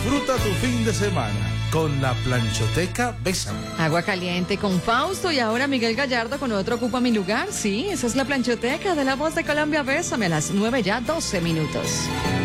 Disfruta tu fin de semana con la planchoteca Bésame. Agua caliente con Fausto y ahora Miguel Gallardo con otro Ocupa mi lugar. Sí, esa es la planchoteca de La Voz de Colombia. Bésame a las 9 ya, 12 minutos.